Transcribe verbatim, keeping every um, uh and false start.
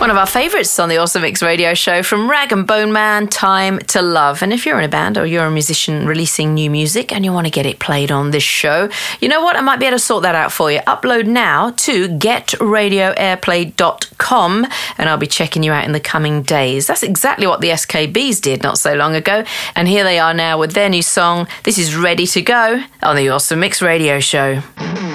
One of our favourites on the Awesome Mix radio show, from Rag and Bone Man, Time to Love. And if you're in a band or you're a musician releasing new music and you want to get it played on this show, you know what? I might be able to sort that out for you. Upload now to get radio airplay dot com and I'll be checking you out in the coming days. That's exactly what the S K Bs did not so long ago. And here they are now with their new song. This is Ready to Go on the Awesome Mix radio show.